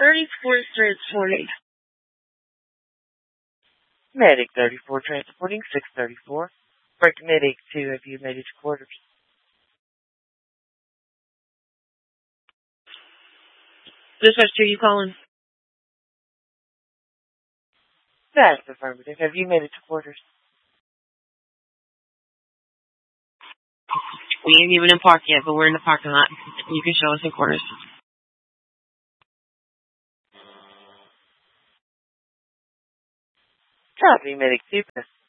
34 transporting. Medic 34 transporting 634. Break Medic 2, have you made it to quarters? Dispatch 2, you calling? That's affirmative. Have you made it to quarters? We ain't even in park yet, but we're in the parking lot. You can show us in quarters. Copy, Medic 2.